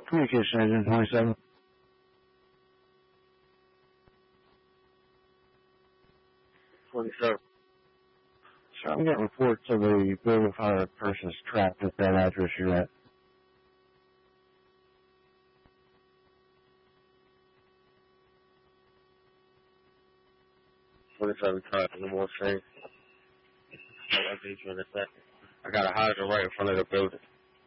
Communication engine 27. So I'm getting reports of a building fire person's trapped at that address you're at. 27 times in the more train. I'll update you in a second. I got a hydrant right in front of the building.